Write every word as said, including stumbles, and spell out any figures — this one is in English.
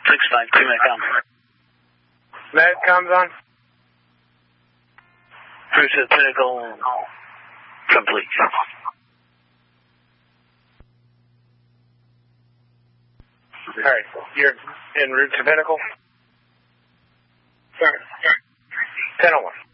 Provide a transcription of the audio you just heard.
six five two, Metcom. Metcom's on. Route to the Pinnacle, complete. All right, you're en route to Pinnacle? Sorry. ten oh one.